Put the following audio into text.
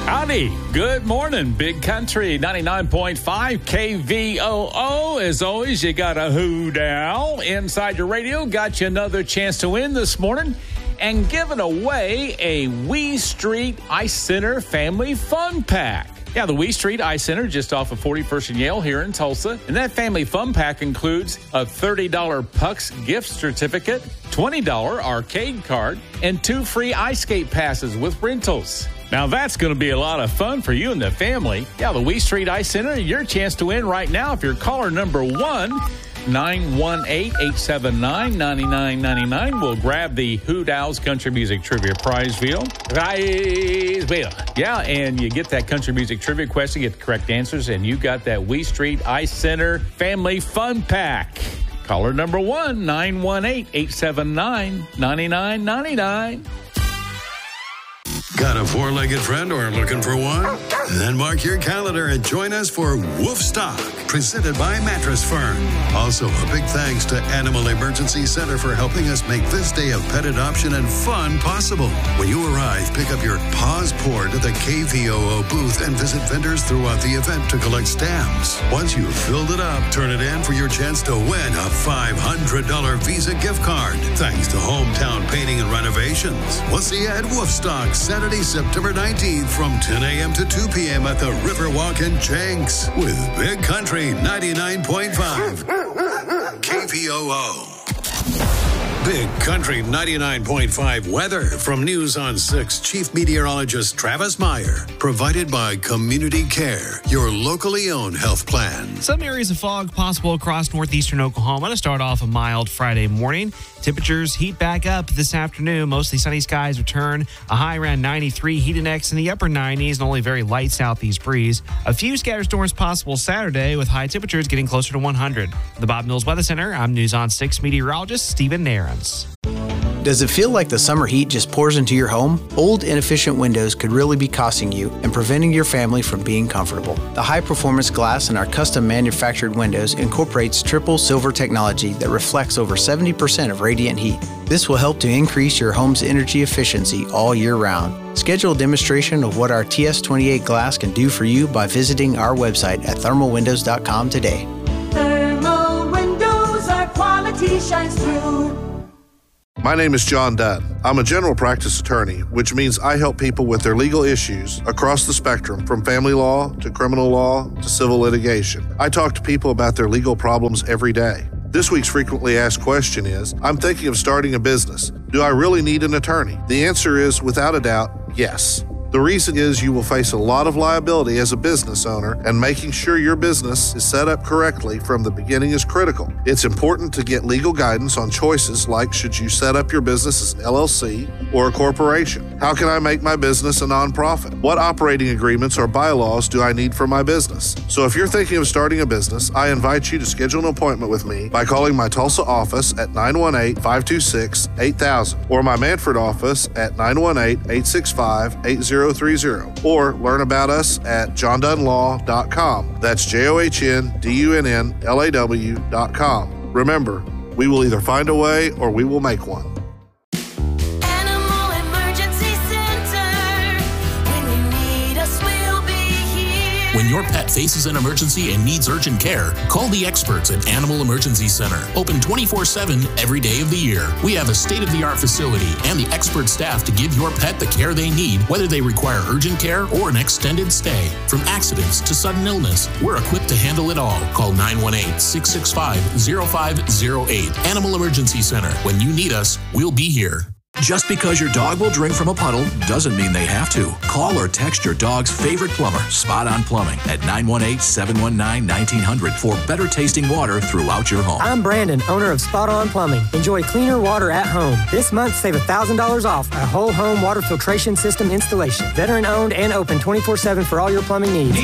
Howdy. Good morning, Big Country 99.5 KVOO. As always, you got a Hoodow inside your radio. Got you another chance to win this morning and giving away a Wee Street Ice Center Family Fun Pack. Yeah, the Wee Street Ice Center just off of 41st and Yale here in Tulsa. And that family fun pack includes a $30 Pucks gift certificate, $20 arcade card, and 2 free ice skate passes with rentals. Now that's going to be a lot of fun for you and the family. Yeah, the Wee Street Ice Center, your chance to win right now if you're caller number 1. 918-879-9999. We'll grab the Hoodow's Country Music Trivia Prize wheel. Yeah, and you get that country music trivia question, get the correct answers, and you got that Wee Street Ice Center Family Fun Pack. Caller number 1, 918-879-9999. Got a four-legged friend or looking for one? Then mark your calendar and join us for Woofstock, presented by Mattress Firm. Also, a big thanks to Animal Emergency Center for helping us make this day of pet adoption and fun possible. When you arrive, pick up your Paws Port at the KVOO booth and visit vendors throughout the event to collect stamps. Once you've filled it up, turn it in for your chance to win a $500 Visa gift card, thanks to Hometown Painting and Renovations. We'll see you at Woofstock Saturday, September 19th from 10 a.m. to 2 p.m. at the Riverwalk in Jenks with Big Country 99.5 KVOO. Big Country 99.5 weather from News on 6 Chief Meteorologist Travis Meyer. Provided by Community Care, your locally owned health plan. Some areas of fog possible across northeastern Oklahoma to start off a mild Friday morning. Temperatures heat back up this afternoon. Mostly sunny skies return. A high around 93. Heat index in the upper 90s and only very light southeast breeze. A few scattered storms possible Saturday with high temperatures getting closer to 100. The Bob Mills Weather Center, I'm News on 6 meteorologist Stephen Nairns. Does it feel like the summer heat just pours into your home? Old, inefficient windows could really be costing you and preventing your family from being comfortable. The high-performance glass in our custom-manufactured windows incorporates triple silver technology that reflects over 70% of radiant heat. This will help to increase your home's energy efficiency all year round. Schedule a demonstration of what our TS28 glass can do for you by visiting our website at thermalwindows.com today. Thermal Windows, our quality shines through. My name is John Dunn. I'm a general practice attorney, which means I help people with their legal issues across the spectrum, from family law to criminal law to civil litigation. I talk to people about their legal problems every day. This week's frequently asked question is, I'm thinking of starting a business. Do I really need an attorney? The answer is, without a doubt, yes. The reason is you will face a lot of liability as a business owner, and making sure your business is set up correctly from the beginning is critical. It's important to get legal guidance on choices like, should you set up your business as an LLC or a corporation? How can I make my business a nonprofit? What operating agreements or bylaws do I need for my business? So if you're thinking of starting a business, I invite you to schedule an appointment with me by calling my Tulsa office at 918-526-8000 or my Manford office at 918-865-8030, or learn about us at johndunnlaw.com. That's JOHNDUNNLAW.com. Remember, we will either find a way or we will make one. Animal Emergency Center. When you need us, we'll be here. When your pet faces an emergency and needs urgent care, call the experts at Animal Emergency Center. Open 24/7 every day of the year. We have a state-of-the-art facility and the expert staff to give your pet the care they need, whether they require urgent care or an extended stay. From accidents to sudden illness, we're equipped to handle it all. Call 918-665-0508. Animal Emergency Center. When you need us, we'll be here. Just because your dog will drink from a puddle doesn't mean they have to. Call or text your dog's favorite plumber, Spot On Plumbing, at 918-719-1900 for better tasting water throughout your home. I'm Brandon, owner of Spot On Plumbing. Enjoy cleaner water at home. This month, save $1,000 off a whole home water filtration system installation. Veteran owned and open 24/7 for all your plumbing needs.